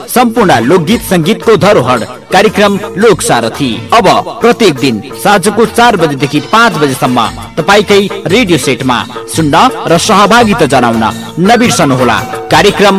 सम्पूर्ण लोकगीत संगीतको धरोहर कार्यक्रम लोक सारथी अब प्रत्येक दिन साँझको 4 बजेदेखि 5 बजेसम्म तपाईकै रेडियो सेटमा सुन्न र सहभागिता जनाउन नबिर्सनुहोला। कार्यक्रम